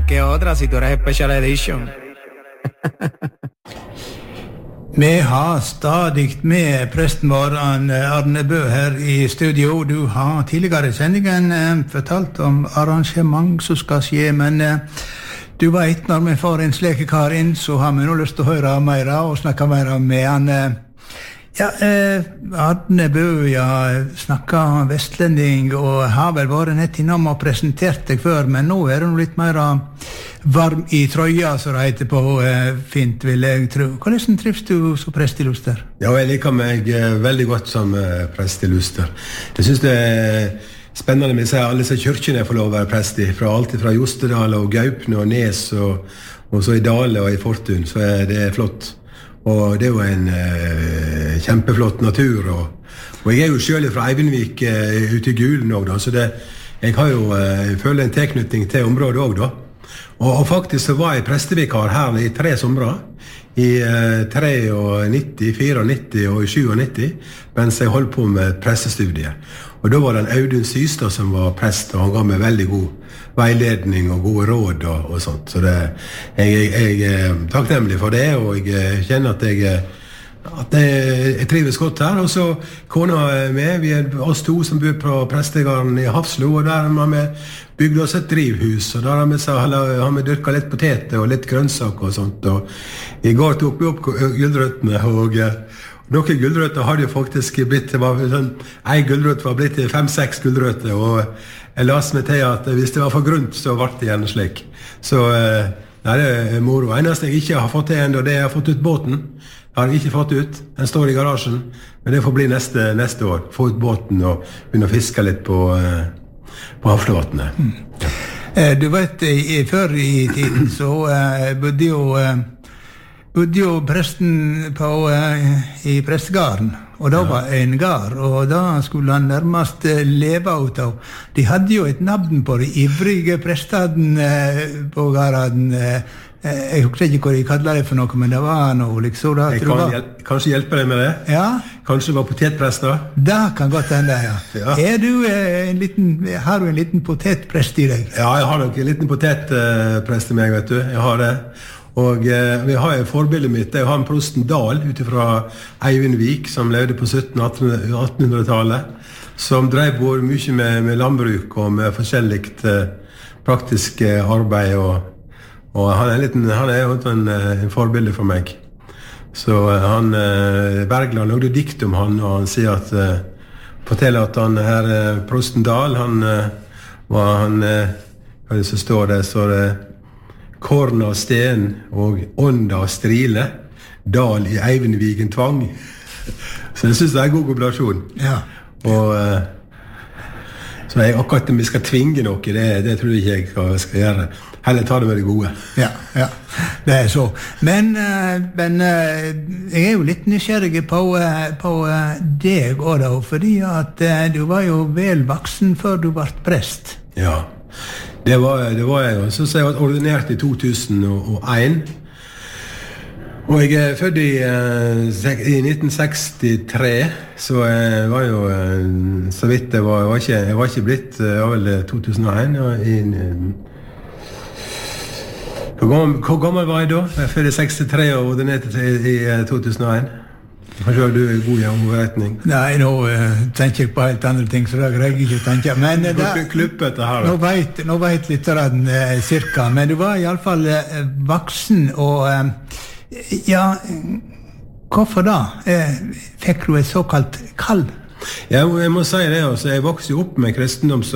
¿Qué otra si tú eres Special Edition? Vi har stadig med presten vår, Arne Bø, her i studio. Du har tidligere i sendingen fortalt om arrangement som skal skje, men du vet, når vi får en slik kar inn, så har vi nå lyst til å høre mer og snakke mer med han. Arne Bø, snakket vestlending og har vel vært nett innom og presentert deg før, men nå er du litt mer varm i trøya, så det heter på fint, vil jeg tro. Hvordan trives du som prest i Luster? Ja, jeg liker meg veldig godt som prest i Luster. Jeg synes det er spennende med alle disse kyrkene jeg får lov å være prest i, alt fra Jostedal og Gaupne og Nes, og så i Dale og i Fortun, så det flott. Og det er jo en kjempeflott natur, og jeg er jo selv fra Eivinnvik ute i Gulen også, da, så jeg har jo føler en tilknytning til området også, da. Og faktisk så var jeg prestevikar her i 3 somre, i 93, 94 og 97, mens jeg holdt på med prestestudiet. Og da var det en Audun Systad som var prest, og han ga meg veldig god veiledning og gode råd og sånt. Så jeg er takknemlig for det, og jeg kjenner at jeg trives godt her. Og så kona med, vi oss 2 som bor på prestegården i Hafslo, og der har vi bygd oss et drivhus, og der har vi dyrket litt poteter og litt grønnsaker og sånt. Og i går tok vi opp gulrøttene, og noen gulrøtter hadde jo faktisk blitt, en gulrøtt var blitt til 5-6 gulrøtter, og jeg las meg til at hvis det var for grunt, så ble det gjerne slik. Så det er moro. Eneste jeg ikke har fått til enda, det er jeg har fått ut båten. Jeg har ikke fått ut. Den står i garasjen, men det får bli neste år. Få ut båten og begynne å fiske litt på Haflevatnet. Du vet, før i tiden så bodde jo presten i prestegarden, og da var en gard, og da skulle han nærmest leve ut av. De hadde jo et navn på de ivrige prestene på garden. Jeg husker ikke hva de kallet det for noe, men det var noe liksom. Jeg kan kanskje hjelpe deg med det? Ja. Kanskje det var potetprest da? Det kan godt hende, ja. Har du en liten potetprest i deg? Ja, jeg har nok en liten potetprest i meg, vet du. Jeg har det. Og vi har jo forbildet mitt, det er han prosten Dahl utifra Eivinnvik, som levde på 1700-1800-tallet, som drev både mye med landbruk og med forskjelligt praktisk arbeid, og han er jo en forbilde for meg. Så Bergland lagde dikt om han, og han forteller at han her, prosten Dahl, hva det så står det, Korn av sten og ånd av strile, Dal i Eivinnviken tvang. Så jeg synes det er en god kombinasjon. Ja. Og så akkurat om vi skal tvinge noe, det tror jeg ikke jeg skal gjøre. Heller ta det med det gode. Ja, det er så. Men jeg er jo litt nysgjerrig på deg også da, fordi at du var jo vel voksen før du ble prest. Ja. Det var jeg jo. Så jeg var ordinert i 2001. Og jeg er født i 1963, så jeg var jo så vidt jeg var ikke blitt av vel 2001. Hvor gammel var jeg da? Jeg er født i 63 og ordinert i 2001. Kanskje du er god i omretning? Nei, nå tenker jeg på helt andre ting, så da greier jeg ikke å tenke. Men nå vet litt cirka, men du var i alle fall voksen, og hvorfor da? Fikk du et såkalt kall? Ja, jeg må si det, jeg vokste opp med kristendom,